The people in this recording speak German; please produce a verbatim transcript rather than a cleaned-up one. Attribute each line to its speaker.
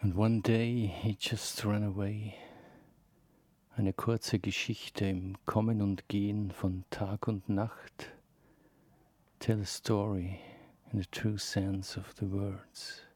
Speaker 1: And one day he just ran away. Eine kurze Geschichte im Kommen und Gehen von Tag und Nacht. Tell a story in the true sense of the words.